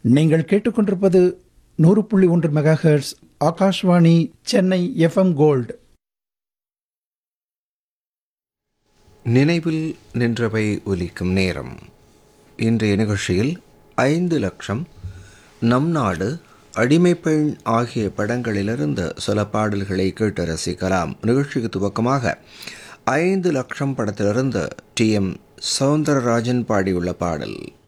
நீங்கள் கேட்டுக்கொண்டிருப்பது 100.1 megahertz Akashvani Chennai FM gold. நினைவில் நின்றவை ஒலிக்கும் நேரம். இன்றைய நிகழ்ச்சியில் 5 லட்சம், நம் நாடு, அடிமைப்பெண் ஆகிய படங்களிலிருந்து சில பாடல்களை கேட்டு ரசிக்கலாம். நிகழ்ச்சிக்கு துவக்கமாக 5 லட்சம் படத்திலிருந்து டி.எம். சௌந்தரராஜன் பாடியுள்ள பாடல்.